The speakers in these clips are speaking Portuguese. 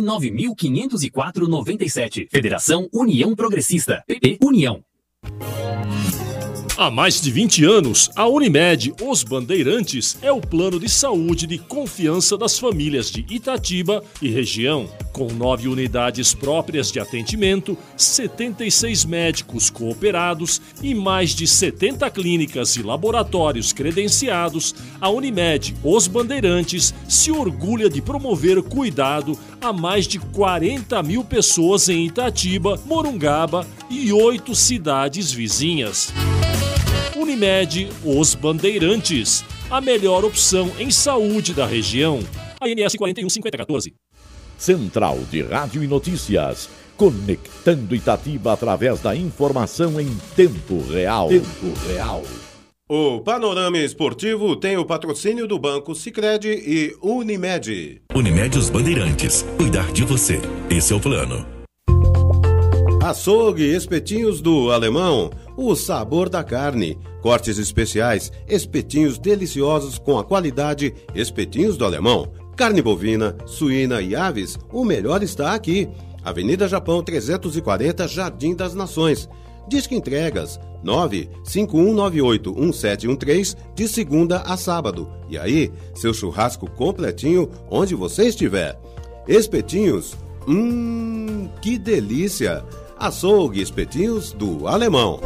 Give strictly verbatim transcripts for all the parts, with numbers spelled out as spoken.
nove mil quinhentos e quatro, noventa e sete. Federação União Progressista. P P União. Há mais de vinte anos, a Unimed Os Bandeirantes é o plano de saúde de confiança das famílias de Itatiba e região. Com nove unidades próprias de atendimento, setenta e seis médicos cooperados e mais de setenta clínicas e laboratórios credenciados, a Unimed Os Bandeirantes se orgulha de promover cuidado a mais de quarenta mil pessoas em Itatiba, Morungaba e oito cidades vizinhas. Unimed Os Bandeirantes, a melhor opção em saúde da região. A N S quarenta e um cinquenta quatorze. Central de Rádio e Notícias, conectando Itatiba através da informação em tempo real. Tempo real. O Panorama Esportivo tem o patrocínio do Banco Sicredi e Unimed. Unimed Os Bandeirantes, cuidar de você. Esse é o plano. Açougue Espetinhos do Alemão, o sabor da carne. Cortes especiais, espetinhos deliciosos com a qualidade Espetinhos do Alemão. Carne bovina, suína e aves, o melhor está aqui. Avenida Japão trezentos e quarenta, Jardim das Nações. Disque entregas nove cinco um nove oito um sete um três de segunda a sábado. E aí, seu churrasco completinho onde você estiver. Espetinhos, hum, que delícia! Açougue Espetinhos do Alemão.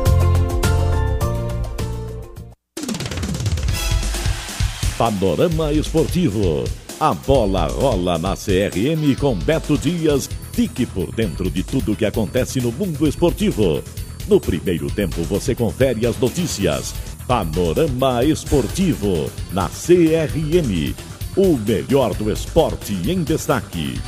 Panorama Esportivo. A bola rola na C R M com Beto Dias. Fique por dentro de tudo que acontece no mundo esportivo. No primeiro tempo você confere as notícias. Panorama Esportivo na C R M. O melhor do esporte em destaque.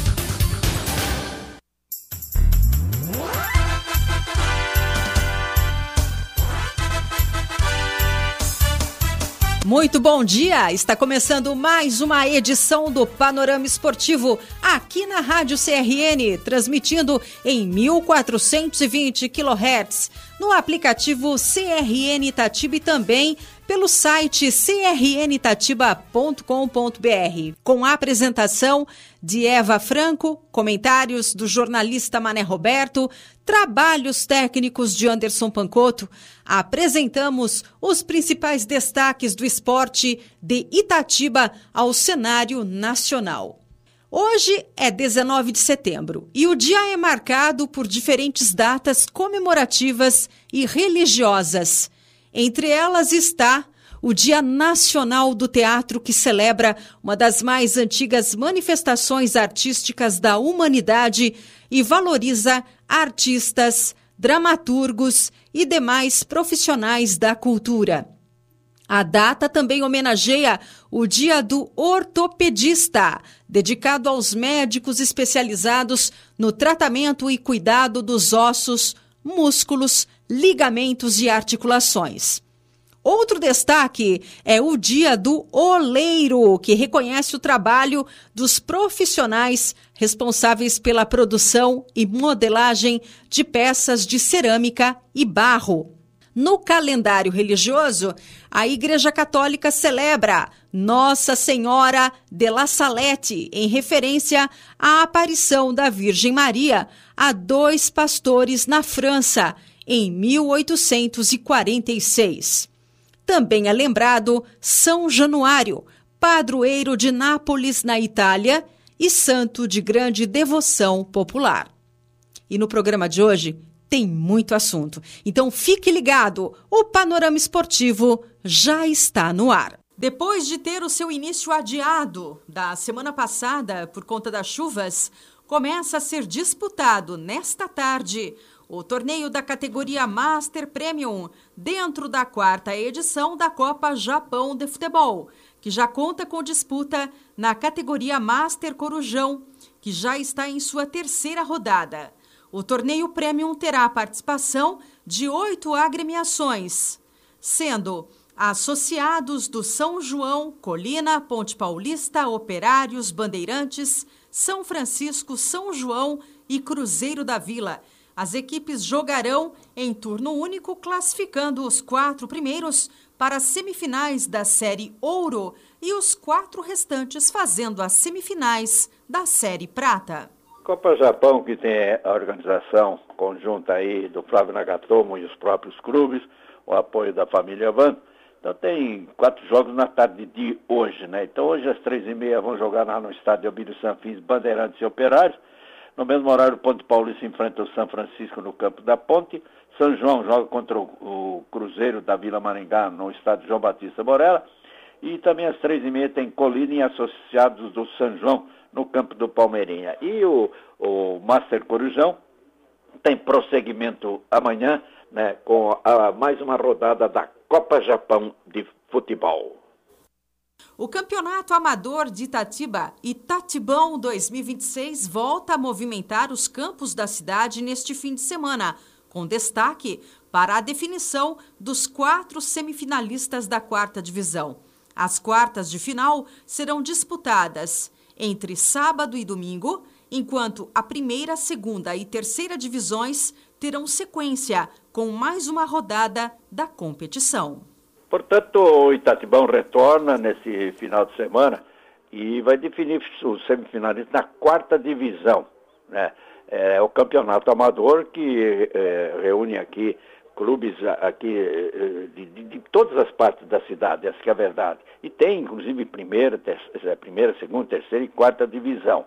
Muito bom dia! Está começando mais uma edição do Panorama Esportivo aqui na Rádio C R N, transmitindo em mil quatrocentos e vinte quilohertz, no aplicativo C R N Itatiba e também pelo site c r n itatiba ponto com ponto b r. Com a apresentação de Eva Franco, comentários do jornalista Mané Roberto, trabalhos técnicos de Anderson Pancotto, apresentamos os principais destaques do esporte de Itatiba ao cenário nacional. Hoje é dezenove de setembro e o dia é marcado por diferentes datas comemorativas e religiosas. Entre elas está o Dia Nacional do Teatro, que celebra uma das mais antigas manifestações artísticas da humanidade e valoriza artistas, dramaturgos e demais profissionais da cultura. A data também homenageia o Dia do Ortopedista, dedicado aos médicos especializados no tratamento e cuidado dos ossos, músculos, ligamentos e articulações. Outro destaque é o Dia do Oleiro, que reconhece o trabalho dos profissionais responsáveis pela produção e modelagem de peças de cerâmica e barro. No calendário religioso, a Igreja Católica celebra Nossa Senhora de La Salette, em referência à aparição da Virgem Maria a dois pastores na França, em mil oitocentos e quarenta e seis. Também é lembrado São Januário, padroeiro de Nápoles, na Itália, e santo de grande devoção popular. E no programa de hoje tem muito assunto, então fique ligado, o Panorama Esportivo já está no ar. Depois de ter o seu início adiado da semana passada por conta das chuvas, começa a ser disputado nesta tarde o torneio da categoria Master Premium, dentro da quarta edição da Copa Japão de Futebol, que já conta com disputa na categoria Master Corujão, que já está em sua terceira rodada. O torneio Premium terá a participação de oito agremiações, sendo associados do São João, Colina, Ponte Paulista, Operários, Bandeirantes, São Francisco, São João e Cruzeiro da Vila. As equipes jogarão em turno único, classificando os quatro primeiros para as semifinais da Série Ouro e os quatro restantes fazendo as semifinais da Série Prata. Copa Japão, que tem a organização conjunta aí do Flávio Nagatomo e os próprios clubes, o apoio da família Van. Então tem quatro jogos na tarde de hoje, né? Então hoje às três e meia vão jogar lá no estádio Abílio Sanfis, Bandeirantes e Operários. No mesmo horário, o Ponte Paulista enfrenta o São Francisco no campo da Ponte. São João joga contra o, o Cruzeiro da Vila Maringá no estádio João Batista Borella. E também às três e meia tem Colina e Associados do São João no campo do Palmeirinha. E o, o Master Corujão tem prosseguimento amanhã, né, com a, mais uma rodada da Copa Japão de futebol. O Campeonato Amador de Itatiba, Itatibão dois mil e vinte e seis, volta a movimentar os campos da cidade neste fim de semana, com destaque para a definição dos quatro semifinalistas da quarta divisão. As quartas de final serão disputadas entre sábado e domingo, enquanto a primeira, segunda e terceira divisões terão sequência com mais uma rodada da competição. Portanto, o Itatibão retorna nesse final de semana e vai definir os semifinalistas na quarta divisão, né? É o campeonato amador que é, reúne aqui clubes aqui de, de, de todas as partes da cidade, essa que é a verdade. E tem, inclusive, primeira, terceira, primeira, segunda, terceira e quarta divisão.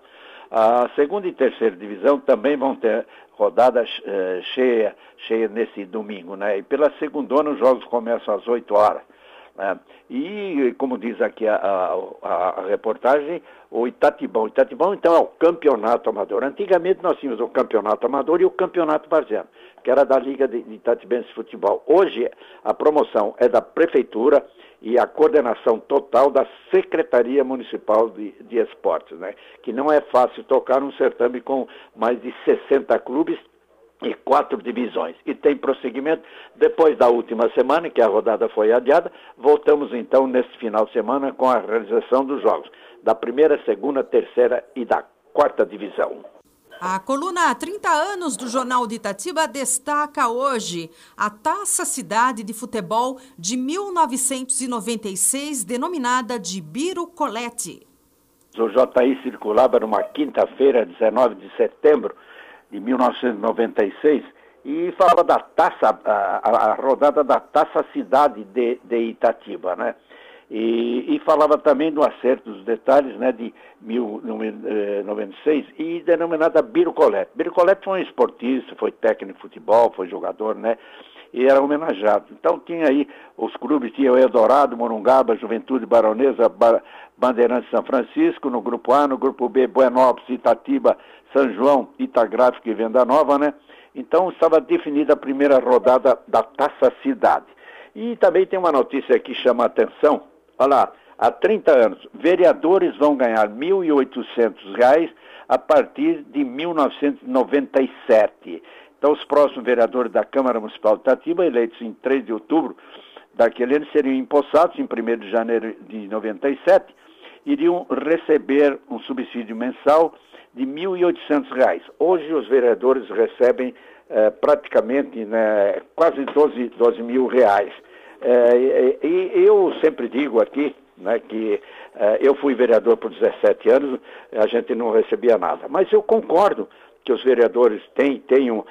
A segunda e terceira divisão também vão ter rodada uh, cheia, cheia nesse domingo, né? E pela segundona os jogos começam às oito horas. Né? E, como diz aqui a, a, a reportagem, o Itatibão. Itatibão, então, é o campeonato amador. Antigamente nós tínhamos o campeonato amador e o campeonato varziano, que era da Liga de, de Itatibense de Futebol. Hoje, a promoção é da Prefeitura e a coordenação total da Secretaria Municipal de, de Esportes, né? Que não é fácil tocar um certame com mais de sessenta clubes e quatro divisões. E tem prosseguimento. Depois da última semana, que a rodada foi adiada, voltamos então neste final de semana com a realização dos jogos da primeira, segunda, terceira e da quarta divisão. A coluna trinta anos do Jornal de Itatiba destaca hoje a Taça Cidade de Futebol de mil novecentos e noventa e seis, denominada de Biro Colette. O J I circulava numa quinta-feira, dezenove de setembro de mil novecentos e noventa e seis, e falava da taça, a, a, a rodada da Taça Cidade de, de Itatiba, né? E, e falava também do acerto dos detalhes, né, de mil novecentos e noventa e seis e denominada Biro Colette. Biro Colette foi um esportista, foi técnico de futebol, foi jogador, né, e era homenageado. Então tinha aí os clubes, tinha o Eldorado, Morungaba, Juventude Baronesa, ba Bandeirantes São Francisco, no grupo A, no grupo B, Buenópolis, Itatiba, São João, Itagráfico e Venda Nova, né. Então estava definida a primeira rodada da Taça Cidade. E também tem uma notícia que chama a atenção. Olha lá, há trinta anos, vereadores vão ganhar mil e oitocentos reais a partir de mil novecentos e noventa e sete. Então, os próximos vereadores da Câmara Municipal de Itatiba, eleitos em três de outubro daquele ano, seriam empossados em primeiro de janeiro de noventa e sete, iriam receber um subsídio mensal de mil e oitocentos reais. Hoje, os vereadores recebem eh, praticamente, né, quase doze mil reais. É, e, e eu sempre digo aqui, né, que é, eu fui vereador por dezessete anos, a gente não recebia nada. Mas eu concordo que os vereadores têm, tenham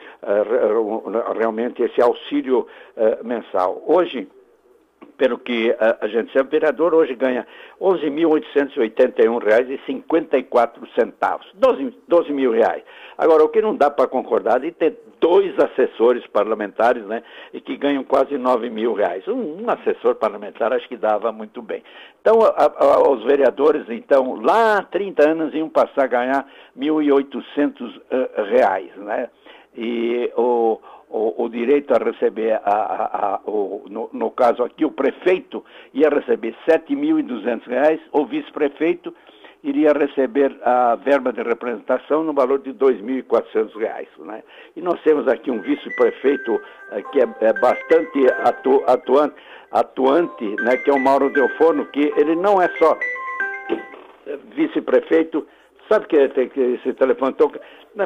é, realmente esse auxílio é, mensal. Hoje, pelo que a, a gente sabe, o vereador hoje ganha onze mil oitocentos e oitenta e um reais e cinquenta e quatro centavos, doze mil reais. Agora, o que não dá para concordar é ter dois assessores parlamentares, né, e que ganham quase nove mil reais. Um, um assessor parlamentar acho que dava muito bem. Então, a, a, os vereadores, então, lá há trinta anos iam passar a ganhar mil e oitocentos uh, reais, né? E o... O, o direito a receber, a, a, a, o, no, no caso aqui, o prefeito ia receber sete mil e duzentos reais, o vice-prefeito iria receber a verba de representação no valor de dois mil e quatrocentos reais, né? E nós temos aqui um vice-prefeito eh, que é, é bastante atu, atuante, atuante, né, que é o Mauro Delforno, que ele não é só vice-prefeito, Sabe que, que esse telefone toca?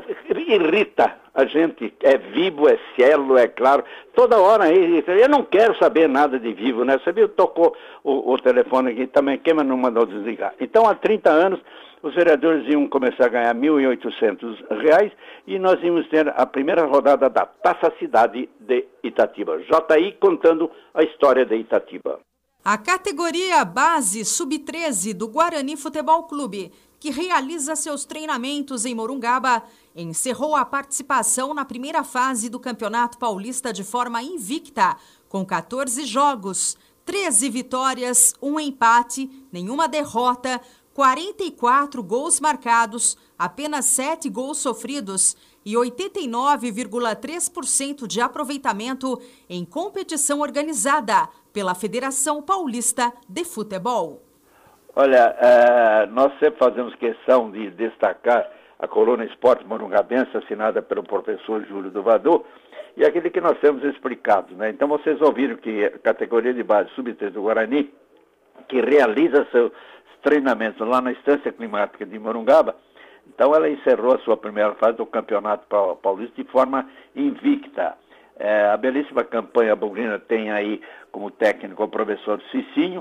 Irrita a gente. É Vivo, é Cielo, é Claro. Toda hora irrita. Eu não quero saber nada de Vivo, né? Você viu, tocou o, o telefone aqui também, quem não mandou desligar. Então, há trinta anos, os vereadores iam começar a ganhar mil e oitocentos reais e nós íamos ter a primeira rodada da Taça Cidade de Itatiba. J I contando a história de Itatiba. A categoria base sub treze do Guarani Futebol Clube, que realiza seus treinamentos em Morungaba, encerrou a participação na primeira fase do Campeonato Paulista de forma invicta, com quatorze jogos, treze vitórias, um empate, nenhuma derrota, quarenta e quatro gols marcados, apenas sete gols sofridos e oitenta e nove vírgula três por cento de aproveitamento em competição organizada pela Federação Paulista de Futebol. Olha, é, nós sempre fazemos questão de destacar a coluna Esporte Morungabense, assinada pelo professor Júlio Duvador, e aquele que nós temos explicado, né? Então vocês ouviram que a categoria de base sub treze do Guarani, que realiza seus treinamentos lá na Estância Climática de Morungaba, então ela encerrou a sua primeira fase do Campeonato Paulista de forma invicta. É, a belíssima campanha bugrina tem aí como técnico o professor Cicinho,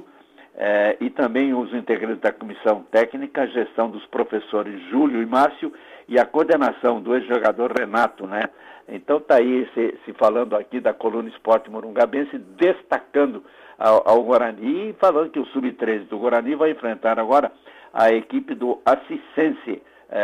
é, e também os integrantes da comissão técnica, a gestão dos professores Júlio e Márcio e a coordenação do ex-jogador Renato, né? Então está aí se, se falando aqui da coluna Esporte Morungabense, destacando ao, ao Guarani e falando que o sub treze do Guarani vai enfrentar agora a equipe do Assistense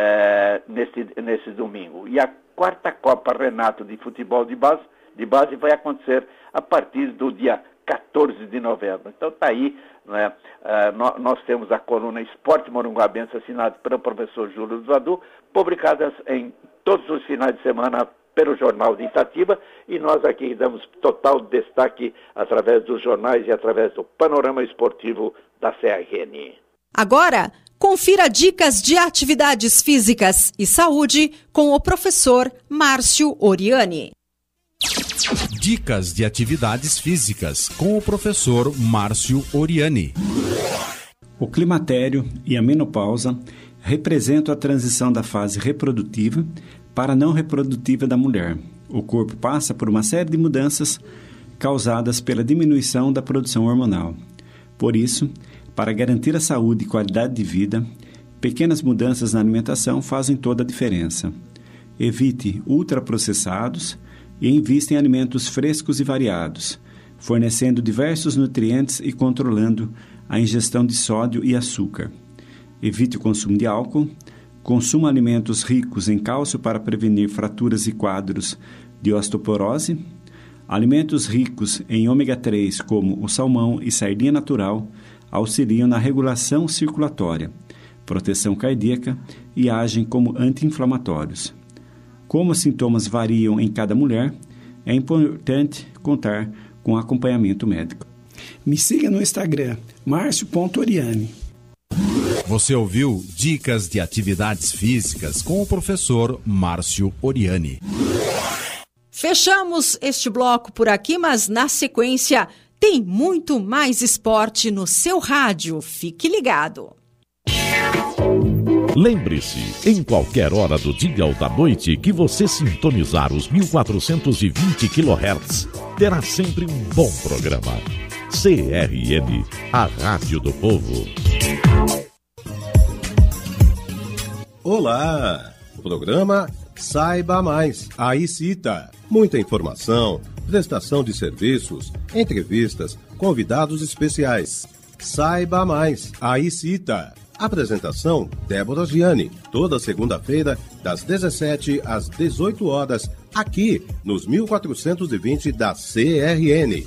é, nesse, nesse domingo. E a quarta Copa Renato de Futebol de Base, de base vai acontecer a partir do dia quatorze de novembro. Então está aí, né, uh, nós, nós temos a coluna Esporte Morungabense, assinada pelo professor Júlio Duvador, publicadas em todos os finais de semana pelo Jornal de Itatiba, e nós aqui damos total destaque através dos jornais e através do panorama esportivo da C R N. Agora, confira dicas de atividades físicas e saúde com o professor Márcio Oriani. Dicas de atividades físicas com o professor Márcio Oriani. O climatério e a menopausa representam a transição da fase reprodutiva para a não reprodutiva da mulher. O corpo passa por uma série de mudanças causadas pela diminuição da produção hormonal. Por isso, para garantir a saúde e qualidade de vida, pequenas mudanças na alimentação fazem toda a diferença. Evite ultraprocessados e invista em alimentos frescos e variados, fornecendo diversos nutrientes e controlando a ingestão de sódio e açúcar. Evite o consumo de álcool, consuma alimentos ricos em cálcio para prevenir fraturas e quadros de osteoporose, alimentos ricos em ômega três, como o salmão e sardinha natural, auxiliam na regulação circulatória, proteção cardíaca e agem como anti-inflamatórios. Como os sintomas variam em cada mulher, é importante contar com acompanhamento médico. Me siga no Instagram, marcio ponto oriani. Você ouviu Dicas de Atividades Físicas com o professor Márcio Oriani. Fechamos este bloco por aqui, mas na sequência tem muito mais esporte no seu rádio. Fique ligado. Lembre-se, em qualquer hora do dia ou da noite que você sintonizar os mil quatrocentos e vinte quilohertz, terá sempre um bom programa. C R M, a Rádio do Povo. Olá! O programa Saiba Mais, a ICITA. Muita informação, prestação de serviços, entrevistas, convidados especiais. Saiba Mais, a ICITA. Apresentação, Débora Gianni, toda segunda-feira, das dezessete às dezoito horas, aqui nos mil quatrocentos e vinte da C R N.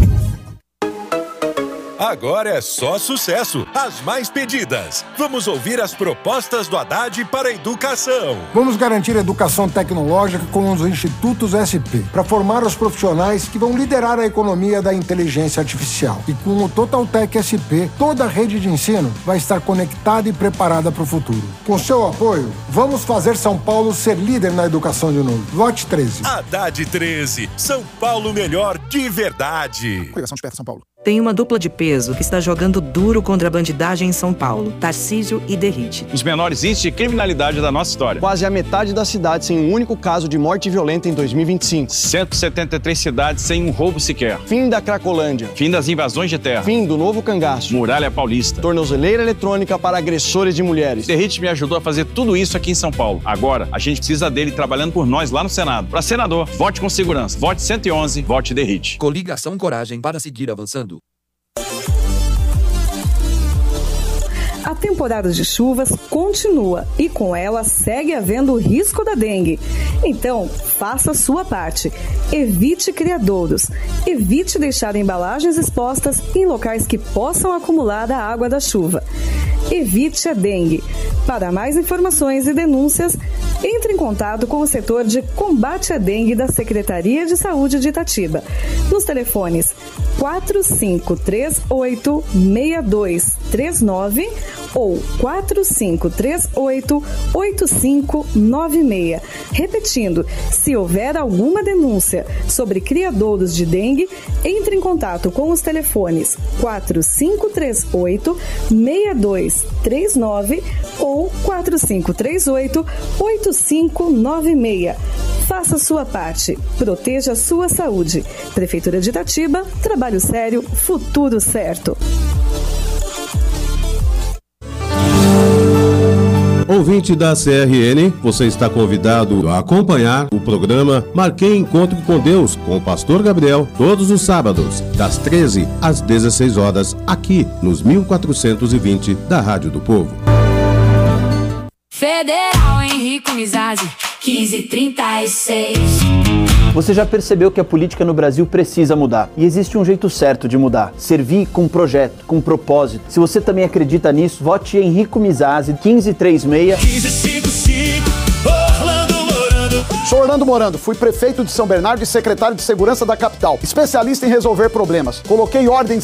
Agora é só sucesso, as mais pedidas. Vamos ouvir as propostas do Haddad para a educação. Vamos garantir a educação tecnológica com os institutos S P, para formar os profissionais que vão liderar a economia da inteligência artificial. E com o Totaltec S P, toda a rede de ensino vai estar conectada e preparada para o futuro. Com seu apoio, vamos fazer São Paulo ser líder na educação de novo. Vote treze. Haddad treze, São Paulo melhor de verdade. Coligação Desperta São Paulo. Tem uma dupla de peso que está jogando duro contra a bandidagem em São Paulo, Tarcísio e Derrite. Os menores índices de criminalidade da nossa história. Quase a metade da cidade sem um único caso de morte violenta em dois mil e vinte e cinco. cento e setenta e três cidades sem um roubo sequer. Fim da Cracolândia. Fim das invasões de terra. Fim do novo cangaço. Muralha Paulista. Tornozeleira eletrônica para agressores de mulheres. Derrite me ajudou a fazer tudo isso aqui em São Paulo. Agora, a gente precisa dele trabalhando por nós lá no Senado. Para senador, vote com segurança. Vote cento e onze, vote Derrite. Coligação Coragem para seguir avançando. A temporada de chuvas continua e com ela segue havendo o risco da dengue. Então, faça a sua parte. Evite criadouros. Evite deixar embalagens expostas em locais que possam acumular a água da chuva. Evite a dengue. Para mais informações e denúncias, entre em contato com o setor de combate à dengue da Secretaria de Saúde de Itatiba, nos telefones quatro cinco três oito, seis dois três nove ou quatro cinco três oito, oito cinco nove seis. Repetindo, se houver alguma denúncia sobre criadouros de dengue, entre em contato com os telefones quatro cinco três oito, seis dois três nove ou quatro cinco três oito, oito cinco nove seis. Faça a sua parte. Proteja a sua saúde. Prefeitura de Itatiba, trabalho sério, futuro certo. Ouvinte da C R N, você está convidado a acompanhar o programa Marquei Encontro com Deus, com o pastor Gabriel, todos os sábados, das treze às dezesseis horas, aqui nos mil quatrocentos e vinte da Rádio do Povo. Federal Henrico Mizrazi, quinze trinta e seis. Você já percebeu que a política no Brasil precisa mudar. E existe um jeito certo de mudar. Servir com projeto, com propósito. Se você também acredita nisso, vote em Henrico Mizrazi, quinze trinta e seis. quinze cinquenta e cinco, Orlando Morando. Sou Orlando Morando, fui prefeito de São Bernardo e secretário de Segurança da capital. Especialista em resolver problemas. Coloquei ordem